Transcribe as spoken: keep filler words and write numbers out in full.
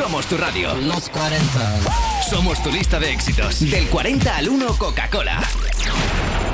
Somos tu radio. Los cuarenta. Somos tu lista de éxitos. Del cuarenta al uno, Coca-Cola.